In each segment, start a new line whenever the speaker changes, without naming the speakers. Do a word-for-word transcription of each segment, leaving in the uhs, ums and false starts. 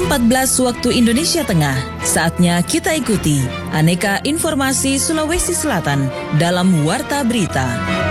empat belas waktu Indonesia Tengah, saatnya kita ikuti aneka informasi Sulawesi Selatan dalam Warta Berita.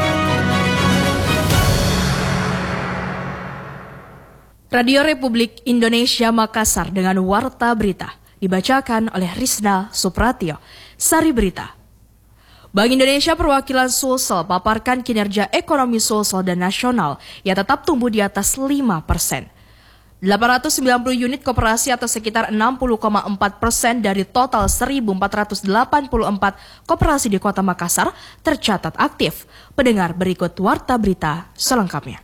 Radio Republik Indonesia Makassar dengan Warta Berita dibacakan oleh Rizna Supratio. Sari Berita. Bank Indonesia Perwakilan Sulsel paparkan kinerja ekonomi Sulsel dan nasional yang tetap tumbuh di atas lima persen. delapan ratus sembilan puluh unit koperasi atau sekitar enam puluh koma empat persen dari total seribu empat ratus delapan puluh empat koperasi di Kota Makassar tercatat aktif. Pendengar, berikut Warta Berita selengkapnya.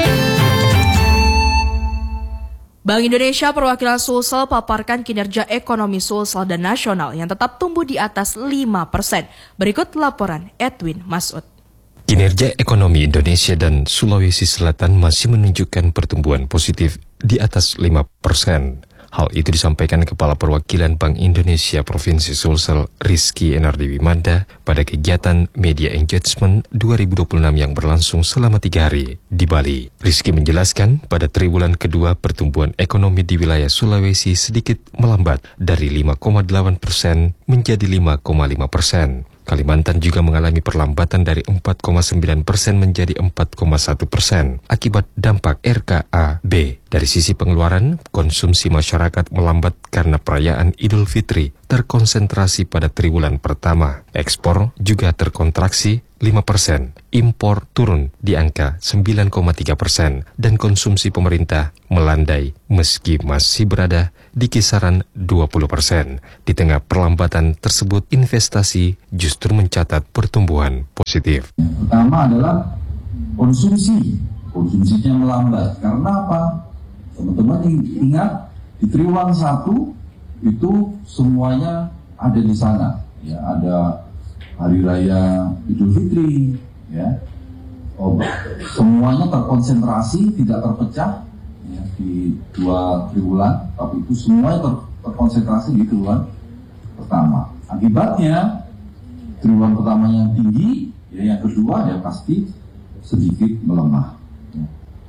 Bank Indonesia Perwakilan Sulsel paparkan kinerja ekonomi Sulsel dan nasional yang tetap tumbuh di atas lima persen. Berikut laporan Edwin Masud.
Kinerja ekonomi Indonesia dan Sulawesi Selatan masih menunjukkan pertumbuhan positif di atas lima persen. Hal itu disampaikan Kepala Perwakilan Bank Indonesia Provinsi Sulsel, Rizky Enardi Wimanda, pada kegiatan Media Engagement dua ribu dua puluh enam yang berlangsung selama tiga hari di Bali. Rizky menjelaskan, pada triwulan kedua pertumbuhan ekonomi di wilayah Sulawesi sedikit melambat dari lima koma delapan persen menjadi lima koma lima persen. Kalimantan juga mengalami perlambatan dari empat koma sembilan persen menjadi empat koma satu persen akibat dampak R K A B. Dari sisi pengeluaran, konsumsi masyarakat melambat karena perayaan Idul Fitri terkonsentrasi pada triwulan pertama. Ekspor juga terkontraksi lima persen, impor turun di angka sembilan koma tiga persen, dan konsumsi pemerintah melandai meski masih berada di kisaran dua puluh persen. Di tengah perlambatan tersebut, investasi justru mencatat pertumbuhan positif.
Yang pertama adalah konsumsi. Konsumsinya melambat. Karena apa? Teman-teman ingat, di triwulan satu itu semuanya ada di sana. Ya, ada Hari Raya Idul Fitri, ya, oh, semuanya terkonsentrasi, tidak terpecah ya, di dua triwulan, tapi itu semuanya ter, terkonsentrasi di triwulan pertama. Akibatnya triwulan pertama yang tinggi, ya, yang kedua ya pasti sedikit melemah. Ya.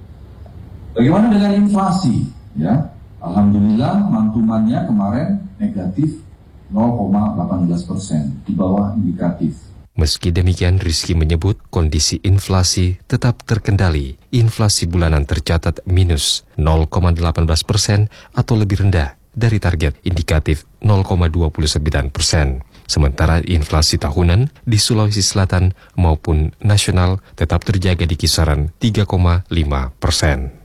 Bagaimana dengan inflasi? Ya, alhamdulillah mantumannya kemarin negatif nol koma satu delapan persen, di bawah indikatif.
Meski demikian, Rizky menyebut kondisi inflasi tetap terkendali. Inflasi bulanan tercatat minus nol koma satu delapan persen atau lebih rendah dari target indikatif nol koma dua sembilan persen. Sementara inflasi tahunan di Sulawesi Selatan maupun nasional tetap terjaga di kisaran tiga koma lima persen.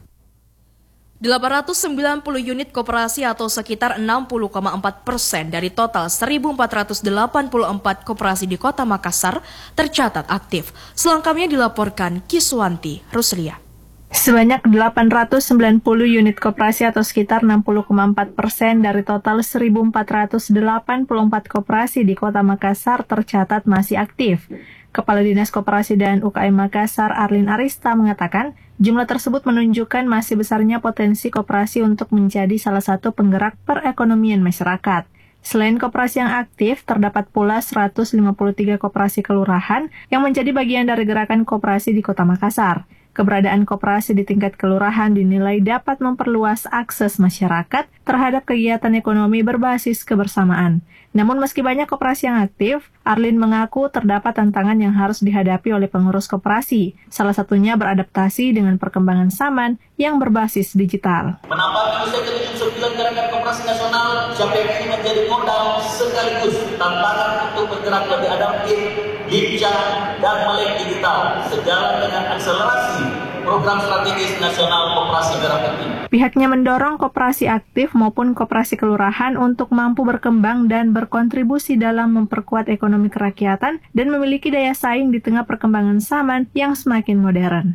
delapan ratus sembilan puluh unit koperasi atau sekitar enam puluh koma empat persen dari total seribu empat ratus delapan puluh empat koperasi di Kota Makassar tercatat aktif. Selengkapnya dilaporkan Kiswanti Ruslia.
Sebanyak delapan ratus sembilan puluh unit koperasi atau sekitar enam puluh koma empat persen dari total seribu empat ratus delapan puluh empat koperasi di Kota Makassar tercatat masih aktif. Kepala Dinas Koperasi dan U K M Makassar Arlin Arista mengatakan, jumlah tersebut menunjukkan masih besarnya potensi koperasi untuk menjadi salah satu penggerak perekonomian masyarakat. Selain koperasi yang aktif, terdapat pula seratus lima puluh tiga koperasi kelurahan yang menjadi bagian dari gerakan koperasi di Kota Makassar. Keberadaan koperasi di tingkat kelurahan dinilai dapat memperluas akses masyarakat terhadap kegiatan ekonomi berbasis kebersamaan. Namun meski banyak koperasi yang aktif, Arlin mengaku terdapat tantangan yang harus dihadapi oleh pengurus koperasi. Salah satunya beradaptasi dengan perkembangan zaman yang berbasis digital.
Menambah usia ke tujuh puluh sembilan gerakan koperasi nasional, capaian ini menjadi modal sekaligus tantangan untuk bergerak lebih adaptif, lincah, dan melek digital, sejalan dengan akselerasi program strategis nasional koperasi merah putih.
Pihaknya mendorong koperasi aktif maupun koperasi kelurahan untuk mampu berkembang dan berkontribusi dalam memperkuat ekonomi kerakyatan dan memiliki daya saing di tengah perkembangan zaman yang semakin modern.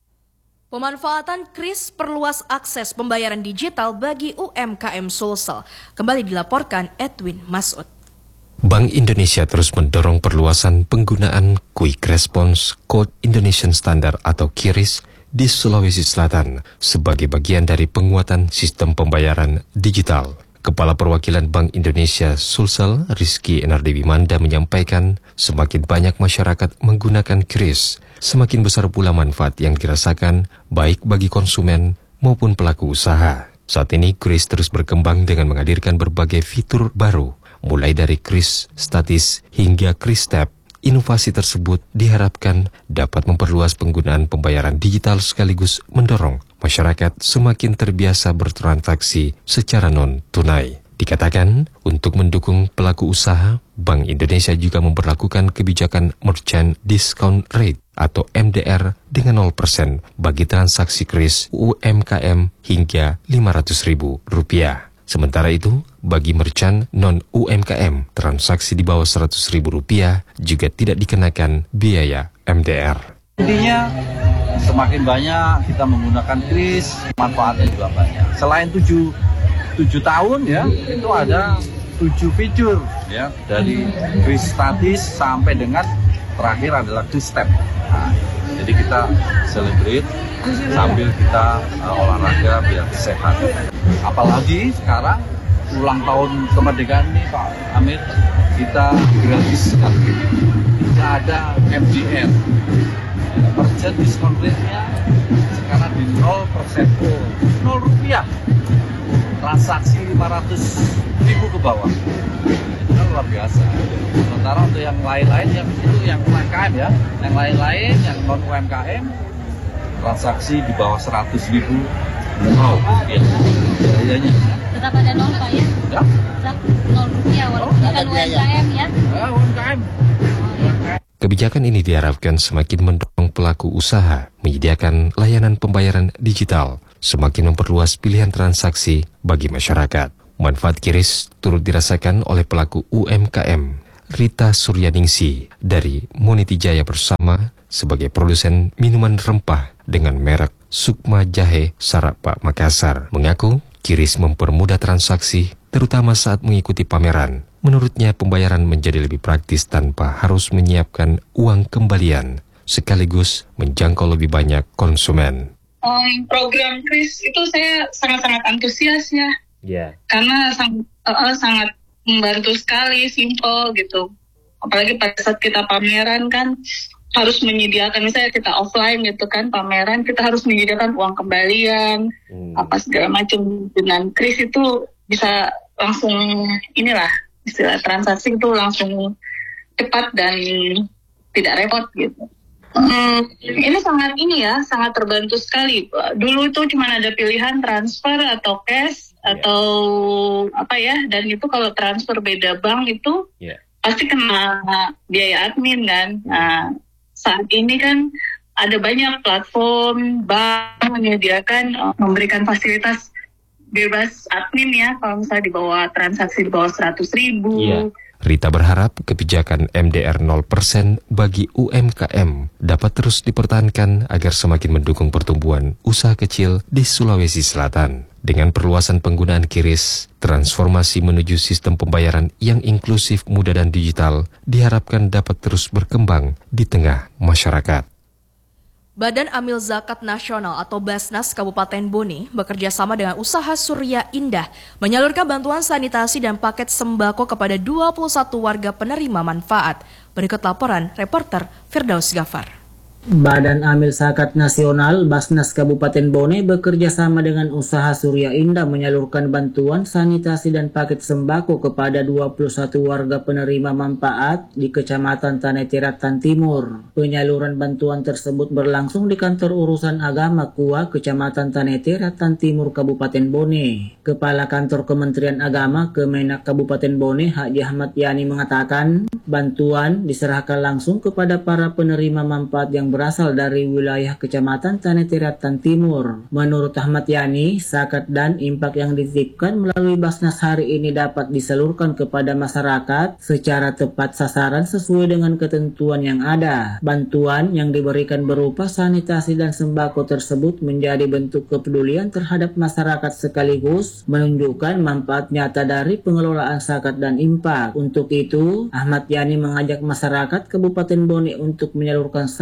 Pemanfaatan kris perluas akses pembayaran digital bagi U M K M Sulsel. Kembali dilaporkan Edwin Masud.
Bank Indonesia terus mendorong perluasan penggunaan Quick Response Code Indonesian Standard atau QRIS di Sulawesi Selatan sebagai bagian dari penguatan sistem pembayaran digital. Kepala Perwakilan Bank Indonesia Sulsel, Rizky Enardi Wimanda menyampaikan semakin banyak masyarakat menggunakan QRIS, semakin besar pula manfaat yang dirasakan baik bagi konsumen maupun pelaku usaha. Saat ini Kris terus berkembang dengan menghadirkan berbagai fitur baru, mulai dari Kris Statis hingga Kris Tab. Inovasi tersebut diharapkan dapat memperluas penggunaan pembayaran digital sekaligus mendorong masyarakat semakin terbiasa bertransaksi secara non-tunai. Dikatakan, untuk mendukung pelaku usaha, Bank Indonesia juga memperlakukan kebijakan Merchant Discount Rate atau M D R dengan nol persen bagi transaksi kris U M K M hingga lima ratus ribu rupiah. Sementara itu, bagi merchant non-U M K M, transaksi di bawah seratus ribu rupiah juga tidak dikenakan biaya M D R.
Intinya, semakin banyak kita menggunakan kris, manfaatnya juga banyak. Selain tujuh, tujuh tahun ya, itu ada tujuh fitur ya, dari kris statis sampai dengan terakhir adalah kris tab. Nah, jadi kita celebrate sambil kita uh, olahraga biar sehat. Apalagi sekarang ulang tahun kemerdekaan ini Pak Amir, kita gratis sekali. Tidak ada M D R. Merchant discount rate-nya sekarang di nol persen, nol rupiah. Transaksi lima ratus ribu ke bawah. Itu kan luar biasa. Sementara untuk yang lain-lain, yang itu yang U M K M ya, yang lain-lain, yang non U M K M, transaksi di bawah seratus ribu. Wow, ya. Biayanya.
Tetap ada nol Pak ya?
Ya.
Tetap nol rupiah walaupun bukan U M K M ya?
Ya, U M K M.
Kebijakan ini diharapkan semakin mendorong pelaku usaha menyediakan layanan pembayaran digital, semakin memperluas pilihan transaksi bagi masyarakat. Manfaat kris turut dirasakan oleh pelaku U M K M. Rita Suryaningsi dari Moniti Jaya Bersama sebagai produsen minuman rempah dengan merek Sukma Jahe Sarapa Makassar mengaku kris mempermudah transaksi terutama saat mengikuti pameran. Menurutnya pembayaran menjadi lebih praktis tanpa harus menyiapkan uang kembalian sekaligus menjangkau lebih banyak konsumen.
Um, program kris itu saya sangat-sangat antusias ya.
Yeah.
Karena sang, uh, sangat membantu sekali, simple gitu. Apalagi pada saat kita pameran kan harus menyediakan, misalnya kita offline gitu kan, pameran kita harus menyediakan uang kembalian, hmm. apa segala macam. Dengan kris itu bisa langsung inilah, istilah transaksi itu langsung cepat dan tidak repot gitu. Hmm, ini sangat ini ya, sangat terbantu sekali. Dulu itu cuma ada pilihan transfer atau cash atau apa ya, dan itu kalau transfer beda bank itu yeah. pasti kena biaya admin kan. Nah, saat ini kan ada banyak platform bank menyediakan uh, memberikan fasilitas bebas admin ya, kalau misalnya di bawah transaksi di bawah seratus ribu.
Yeah. Rita berharap kebijakan M D R nol persen bagi U M K M dapat terus dipertahankan agar semakin mendukung pertumbuhan usaha kecil di Sulawesi Selatan. Dengan perluasan penggunaan kris, transformasi menuju sistem pembayaran yang inklusif, mudah dan digital diharapkan dapat terus berkembang di tengah masyarakat.
Badan Amil Zakat Nasional atau Basnas Kabupaten Bone bekerja sama dengan usaha Surya Indah menyalurkan bantuan sanitasi dan paket sembako kepada dua puluh satu warga penerima manfaat. Berikut laporan reporter Firdaus Gafar.
Badan Amil Zakat Nasional Basnas Kabupaten Bone bekerja sama dengan usaha Surya Indah menyalurkan bantuan sanitasi dan paket sembako kepada dua puluh satu warga penerima manfaat di Kecamatan Tanah Tiratan Timur. Penyaluran bantuan tersebut berlangsung di Kantor Urusan Agama Kua, Kecamatan Tanah Tiratan Timur, Kabupaten Bone. Kepala Kantor Kementerian Agama Kemenak Kabupaten Bone, Haji Ahmad Yani mengatakan, bantuan diserahkan langsung kepada para penerima manfaat yang berasal dari wilayah Kecamatan Tanah Tiratan Timur. Menurut Ahmad Yani, zakat dan impak yang dititipkan melalui Basnas hari ini dapat disalurkan kepada masyarakat secara tepat sasaran sesuai dengan ketentuan yang ada. Bantuan yang diberikan berupa sanitasi dan sembako tersebut menjadi bentuk kepedulian terhadap masyarakat sekaligus menunjukkan manfaat nyata dari pengelolaan zakat dan impak. Untuk itu, Ahmad Yani mengajak masyarakat Kabupaten Bone untuk menyalurkan zakat dan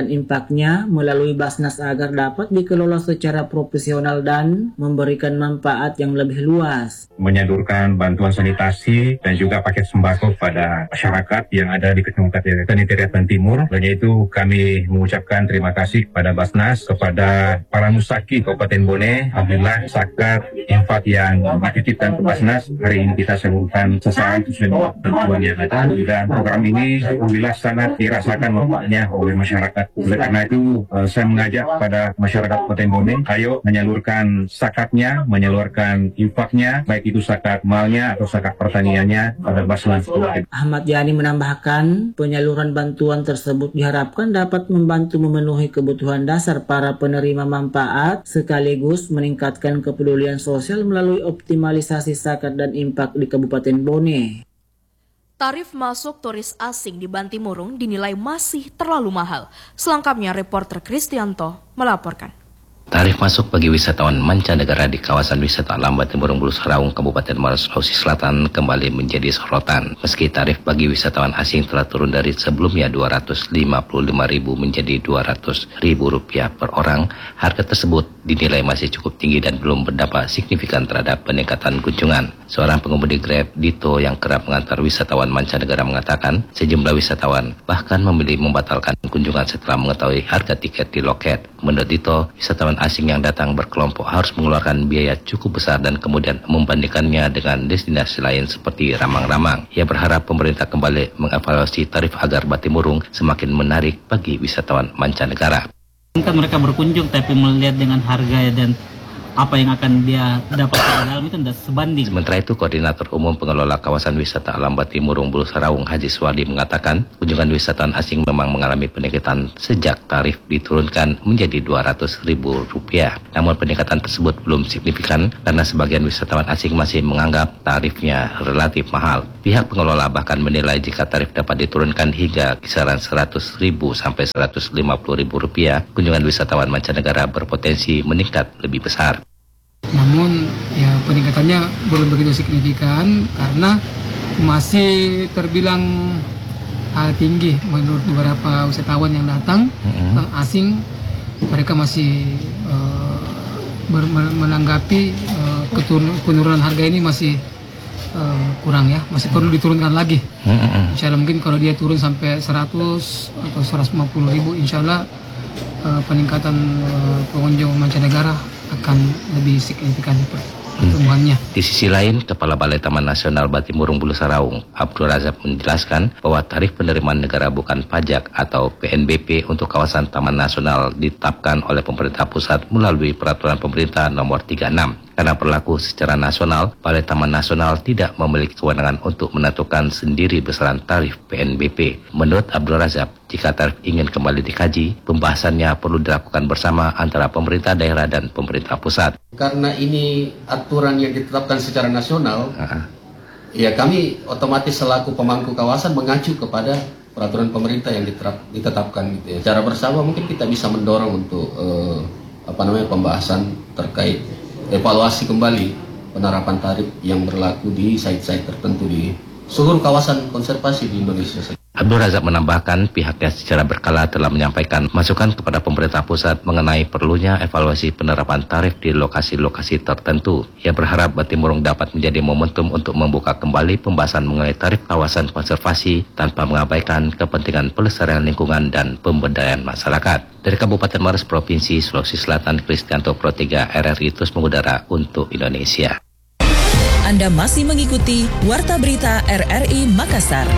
dan impaknya melalui Basnas agar dapat dikelola secara profesional dan memberikan manfaat yang lebih luas.
Menyalurkan bantuan sanitasi dan juga paket sembako pada masyarakat yang ada di Kecamatan Tanah Timur. Dan itu kami mengucapkan terima kasih kepada Basnas, kepada para musaki Kabupaten Bone. Alhamdulillah zakat infak yang dititipkan ke Basnas hari ini kita salurkan sesuai dengan ketentuan yang ada. Dan program ini alhamdulillah sangat dirasakan manfaatnya oleh masyarakat. Oleh karena itu uh, saya mengajak kepada masyarakat Kabupaten Bone, ayo menyalurkan zakatnya, menyalurkan infaknya, baik itu zakat malnya atau zakat pertaniannya pada Basnas.
Ahmad Yani menambahkan, penyaluran bantuan tersebut diharapkan dapat membantu memenuhi kebutuhan dasar para penerima manfaat sekaligus meningkatkan kepedulian sosial melalui optimalisasi zakat dan infak di Kabupaten Bone.
Tarif masuk turis asing di Bantimurung dinilai masih terlalu mahal. Selengkapnya reporter Kristianto melaporkan.
Tarif masuk bagi wisatawan mancanegara di kawasan wisata alam Bantimurung Bulu Saraung, Kabupaten Maros, Sulawesi Selatan kembali menjadi sorotan. Meski tarif bagi wisatawan asing telah turun dari sebelumnya dua ratus lima puluh lima ribu menjadi dua ratus ribu rupiah per orang, harga tersebut dinilai masih cukup tinggi dan belum berdampak signifikan terhadap peningkatan kunjungan. Seorang pengemudi Grab, Dito, yang kerap mengantar wisatawan mancanegara mengatakan sejumlah wisatawan bahkan memilih membatalkan kunjungan setelah mengetahui harga tiket di loket. Menurut Dito, wisatawan asing yang datang berkelompok harus mengeluarkan biaya cukup besar dan kemudian membandingkannya dengan destinasi lain seperti Ramang-Ramang. Ia berharap pemerintah kembali mengevaluasi tarif agar Bantimurung semakin menarik bagi wisatawan mancanegara.
Kan mereka berkunjung tapi melihat dengan harga dan apa yang akan dia dapat di dalam itu tidak sebanding.
Sementara itu, Koordinator Umum Pengelola Kawasan Wisata Alam Bantimurung Bulu Saraung Haji Suwardi mengatakan kunjungan wisatawan asing memang mengalami peningkatan sejak tarif diturunkan menjadi dua ratus ribu rupiah. Namun peningkatan tersebut belum signifikan karena sebagian wisatawan asing masih menganggap tarifnya relatif mahal. Pihak pengelola bahkan menilai jika tarif dapat diturunkan hingga kisaran seratus ribu sampai seratus lima puluh ribu rupiah, kunjungan wisatawan mancanegara berpotensi meningkat lebih besar.
Namun ya peningkatannya belum begitu signifikan karena masih terbilang uh, tinggi menurut beberapa wisatawan yang datang mm-hmm. asing. Mereka masih uh, ber- menanggapi uh, keturun- penurunan harga ini masih uh, kurang ya, masih perlu diturunkan lagi. Mm-hmm. Insya Allah mungkin kalau dia turun sampai seratus atau seratus lima puluh ribu, insya Allah uh, peningkatan uh, pengunjung mancanegara akan lebih signifikan pertumbuhannya.
Di sisi lain, Kepala Balai Taman Nasional Bantimurung Bulu Saraung, Abdul Razak, menjelaskan bahwa tarif penerimaan negara bukan pajak atau P N B P untuk kawasan Taman Nasional ditetapkan oleh pemerintah pusat melalui Peraturan Pemerintah Nomor tiga puluh enam. Karena berlaku secara nasional, Balai Taman Nasional tidak memiliki kewenangan untuk menentukan sendiri besaran tarif P N B P. Menurut Abdul Razak, jika tarif ingin kembali dikaji, pembahasannya perlu dilakukan bersama antara pemerintah daerah dan pemerintah pusat.
Karena ini aturan yang ditetapkan secara nasional, uh-huh. ya kami otomatis selaku pemangku kawasan mengacu kepada peraturan pemerintah yang diterap, ditetapkan. Gitu ya. Secara bersama mungkin kita bisa mendorong untuk uh, apa namanya pembahasan terkait evaluasi kembali penerapan tarif yang berlaku di site-site tertentu di seluruh kawasan konservasi di Indonesia.
Abdul Razak menambahkan pihaknya secara berkala telah menyampaikan masukan kepada pemerintah pusat mengenai perlunya evaluasi penerapan tarif di lokasi-lokasi tertentu. Ia berharap Bantimurung dapat menjadi momentum untuk membuka kembali pembahasan mengenai tarif kawasan konservasi tanpa mengabaikan kepentingan pelestarian lingkungan dan pemberdayaan masyarakat. Dari Kabupaten Maros, Provinsi Sulawesi Selatan, Kristianto Pro tiga R R I terus mengudara untuk Indonesia.
Anda masih mengikuti Warta Berita R R I Makassar.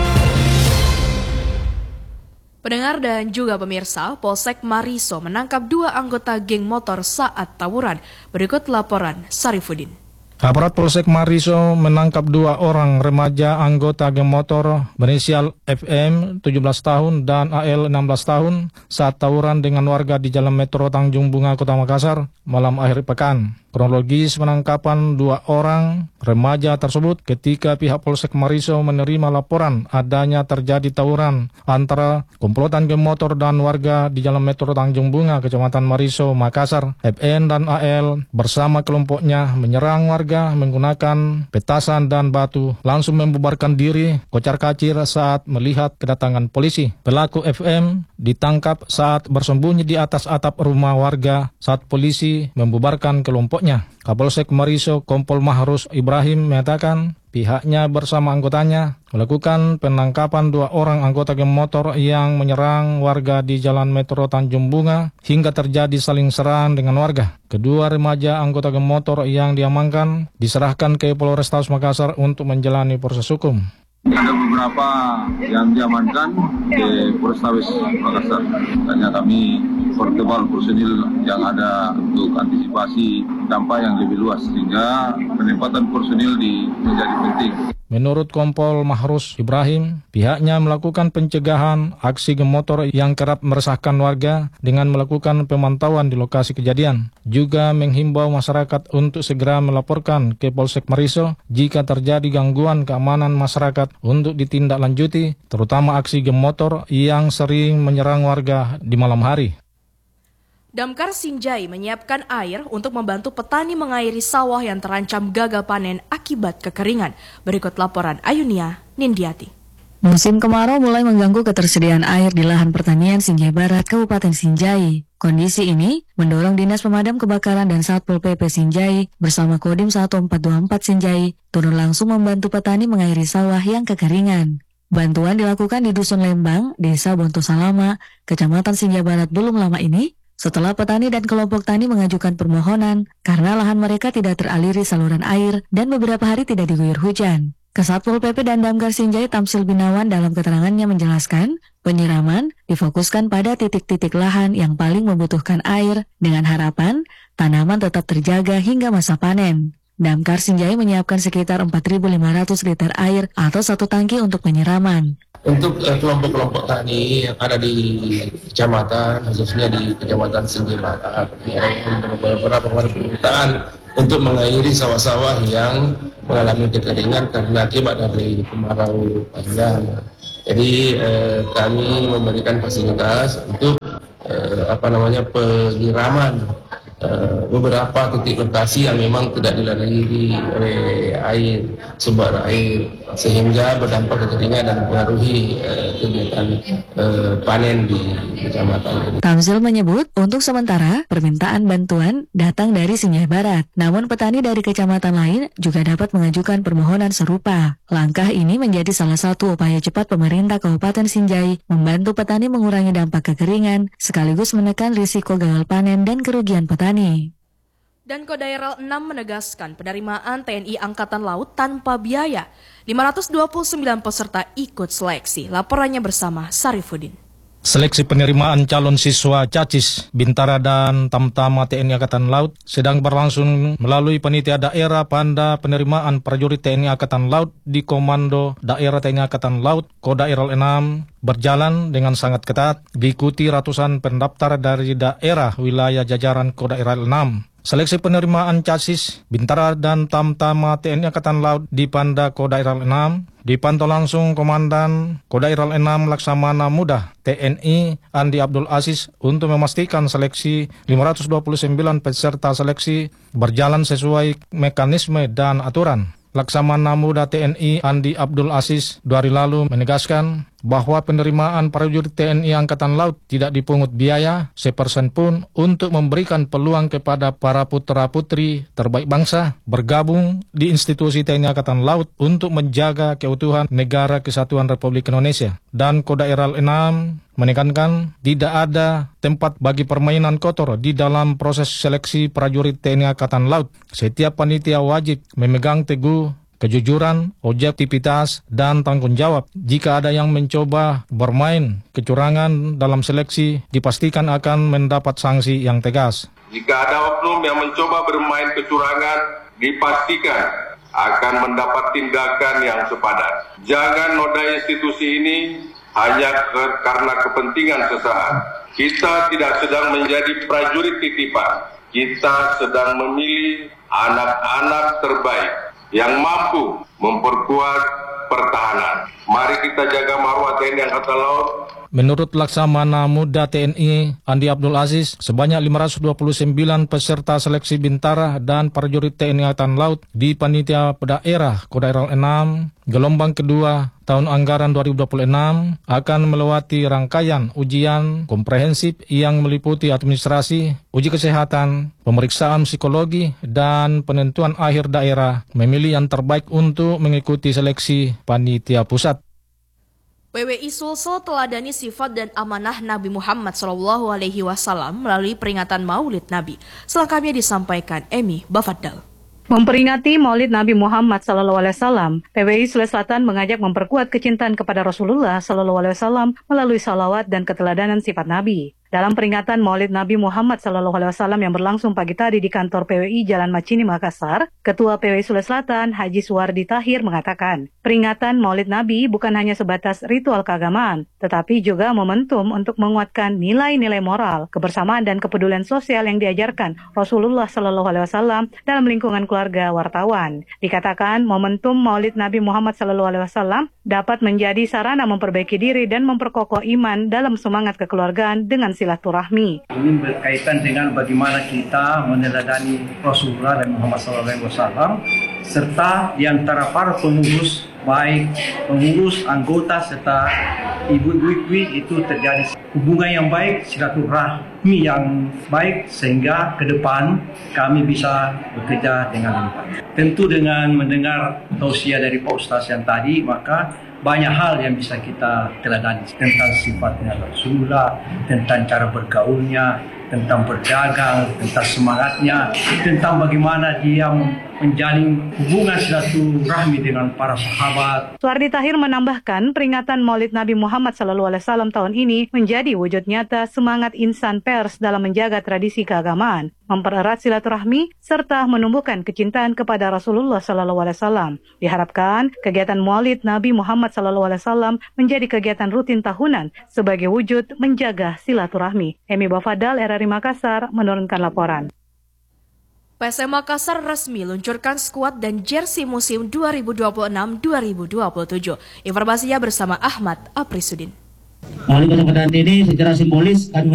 Pendengar dan juga pemirsa, Polsek Mariso menangkap dua anggota geng motor saat tawuran. Berikut laporan Sarifudin.
Aparat Polsek Mariso menangkap dua orang remaja anggota geng motor berinisial F M tujuh belas tahun dan A L enam belas tahun saat tawuran dengan warga di Jalan Metro Tanjung Bunga, Kota Makassar malam akhir pekan. Kronologis penangkapan dua orang remaja tersebut ketika pihak Polsek Mariso menerima laporan adanya terjadi tawuran antara komplotan geng motor dan warga di Jalan Metro Tanjung Bunga, Kecamatan Mariso, Makassar. F N dan A L bersama kelompoknya menyerang warga warga menggunakan petasan dan batu langsung membubarkan diri kocar-kacir saat melihat kedatangan polisi. Pelaku F M ditangkap saat bersembunyi di atas atap rumah warga saat polisi membubarkan kelompoknya. Kapolsek Mariso Kompol Mahrus Ibrahim menyatakan pihaknya bersama anggotanya melakukan penangkapan dua orang anggota geng motor yang menyerang warga di Jalan Metro Tanjung Bunga hingga terjadi saling serang dengan warga. Kedua remaja anggota geng motor yang diamankan diserahkan ke Polrestabes Makassar untuk menjalani proses hukum.
Ada beberapa yang diamankan di Polrestabes Makassar. Hanya kami portable personil yang ada untuk antisipasi dampak yang lebih luas, sehingga penempatan personil di menjadi penting.
Menurut Kompol Mahrus Ibrahim, pihaknya melakukan pencegahan aksi geng motor yang kerap meresahkan warga dengan melakukan pemantauan di lokasi kejadian. Juga menghimbau masyarakat untuk segera melaporkan ke Polsek Mariso jika terjadi gangguan keamanan masyarakat untuk ditindaklanjuti, terutama aksi geng motor yang sering menyerang warga di malam hari.
Damkar Sinjai menyiapkan air untuk membantu petani mengairi sawah yang terancam gagal panen akibat kekeringan. Berikut laporan Ayunia Nindiati.
Musim kemarau mulai mengganggu ketersediaan air di lahan pertanian Sinjai Barat, Kabupaten Sinjai. Kondisi ini mendorong Dinas Pemadam Kebakaran dan Satpol P P Sinjai bersama Kodim seribu empat ratus dua puluh empat Sinjai turun langsung membantu petani mengairi sawah yang kekeringan. Bantuan dilakukan di Dusun Lembang, Desa Bonto Salama, Kecamatan Sinjai Barat belum lama ini, setelah petani dan kelompok tani mengajukan permohonan karena lahan mereka tidak teraliri saluran air dan beberapa hari tidak diguyur hujan. Kasatpol P P dan Damkar Sinjai Tamsil Binawan dalam keterangannya menjelaskan, penyiraman difokuskan pada titik-titik lahan yang paling membutuhkan air dengan harapan tanaman tetap terjaga hingga masa panen. Damkar Sinjai menyiapkan sekitar empat ribu lima ratus liter air atau satu tangki untuk penyiraman.
Untuk uh, kelompok-kelompok tani yang ada di kecamatan, khususnya di Kecamatan Sinjai Barat, ya, beberapa permintaan untuk mengairi sawah-sawah yang mengalami kekeringan karena akibat dari kemarau panjang. Jadi uh, kami memberikan fasilitas untuk uh, apa namanya penyiraman uh, beberapa titik lokasi yang memang tidak dilalui oleh air, sumber air, sehingga berdampak kekeringan dan mempengaruhi uh, kegiatan uh, panen di kecamatan.
Tamsil menyebut untuk sementara permintaan bantuan datang dari Sinjai Barat, namun petani dari kecamatan lain juga dapat mengajukan permohonan serupa. Langkah ini menjadi salah satu upaya cepat pemerintah Kabupaten Sinjai membantu petani mengurangi dampak kekeringan sekaligus menekan risiko gagal panen dan kerugian petani.
Dan Kodaeral enam menegaskan penerimaan T N I Angkatan Laut tanpa biaya. lima ratus dua puluh sembilan peserta ikut seleksi. Laporannya bersama Sarifudin.
Seleksi penerimaan calon siswa Cacis, Bintara dan Tamtama T N I Angkatan Laut sedang berlangsung melalui panitia daerah Panda penerimaan prajurit T N I Angkatan Laut di Komando Daerah T N I Angkatan Laut Kodaeral enam berjalan dengan sangat ketat, diikuti ratusan pendaftar dari daerah wilayah jajaran Kodaeral enam. Seleksi penerimaan Cacis, Bintara dan Tamtama T N I Angkatan Laut di Panda Kodaeral enam dipantau langsung Komandan Kodaeral enam Laksamana Muda T N I Andi Abdul Aziz untuk memastikan seleksi lima ratus dua puluh sembilan peserta seleksi berjalan sesuai mekanisme dan aturan. Laksamana Muda T N I Andi Abdul Aziz dua hari lalu menegaskan bahwa penerimaan prajurit T N I Angkatan Laut tidak dipungut biaya sepersen pun untuk memberikan peluang kepada para putra-putri terbaik bangsa bergabung di institusi T N I Angkatan Laut untuk menjaga keutuhan negara Kesatuan Republik Indonesia. Dan Kodaeral enam menekankan tidak ada tempat bagi permainan kotor di dalam proses seleksi prajurit T N I Angkatan Laut. Setiap panitia wajib memegang teguh kejujuran, objektivitas, dan tanggung jawab. Jika ada yang mencoba bermain kecurangan dalam seleksi, dipastikan akan mendapat sanksi yang tegas.
Jika ada oknum yang mencoba bermain kecurangan, dipastikan akan mendapat tindakan yang sepadan. Jangan nodai institusi ini hanya ke, karena kepentingan sesaat. Kita tidak sedang menjadi prajurit titipan. Kita sedang memilih anak-anak terbaik yang mampu memperkuat pertahanan. Mari kita jaga marwah T N I Angkatan Laut
Menurut Laksamana Muda T N I Andi Abdul Aziz, sebanyak lima ratus dua puluh sembilan peserta seleksi Bintara dan prajurit T N I Angkatan Laut di Panitia Daerah Kodaeral enam gelombang kedua tahun anggaran dua ribu dua puluh enam akan melewati rangkaian ujian komprehensif yang meliputi administrasi, uji kesehatan, pemeriksaan psikologi, dan penentuan akhir daerah memilih yang terbaik untuk mengikuti seleksi panitia pusat.
P W I Sulsel teladani sifat dan amanah Nabi Muhammad shallallahu alaihi wasallam melalui peringatan Maulid Nabi. Selengkapnya disampaikan Emi Bafaddal.
Memperingati Maulid Nabi Muhammad Sallallahu Alaihi Wasallam, P W I Sulawesi Selatan mengajak memperkuat kecintaan kepada Rasulullah Sallallahu Alaihi Wasallam melalui salawat dan keteladanan sifat Nabi. Dalam peringatan Maulid Nabi Muhammad Sallallahu Alaihi Wasallam yang berlangsung pagi tadi di kantor P W I Jalan Macini, Makassar, Ketua P W I Sulawesi Selatan Haji Suwardi Tahir mengatakan, peringatan Maulid Nabi bukan hanya sebatas ritual keagamaan, tetapi juga momentum untuk menguatkan nilai-nilai moral, kebersamaan dan kepedulian sosial yang diajarkan Rasulullah Sallallahu Alaihi Wasallam dalam lingkungan keluarga wartawan. Dikatakan momentum Maulid Nabi Muhammad Sallallahu Alaihi Wasallam dapat menjadi sarana memperbaiki diri dan memperkokoh iman dalam semangat kekeluargaan dengan silaturahmi.
Ini berkaitan dengan bagaimana kita meneladani Rasulullah dan Muhammad shallallahu alaihi wasallam serta di antara para pengurus, baik pengurus, anggota serta ibu-ibu itu terjadi hubungan yang baik, silaturahmi yang baik sehingga ke depan kami bisa bekerja dengan lebih baik. Tentu dengan mendengar tausiah dari Pak Ustaz yang tadi, maka banyak hal yang bisa kita teladani tentang sifatnya Rasulullah, tentang cara bergaulnya, tentang berdagang, tentang semangatnya, tentang bagaimana dia menjalin hubungan silaturahmi dengan para sahabat.
Suwardi Tahir menambahkan, peringatan Maulid Nabi Muhammad Sallallahu Alaihi Wasallam tahun ini menjadi wujud nyata semangat insan pers dalam menjaga tradisi keagamaan, mempererat silaturahmi, serta menumbuhkan kecintaan kepada Rasulullah Sallallahu Alaihi Wasallam. Diharapkan kegiatan Maulid Nabi Muhammad Sallallahu Alaihi Wasallam menjadi kegiatan rutin tahunan sebagai wujud menjaga silaturahmi. Emi Bafaddal, R R I Makassar, menurunkan laporan.
P S M Makassar resmi luncurkan skuad dan jersey musim dua ribu dua puluh enam dua ribu dua puluh tujuh. Informasinya bersama Ahmad Aprisudin.
Melalui kesempatan ini secara simbolis kami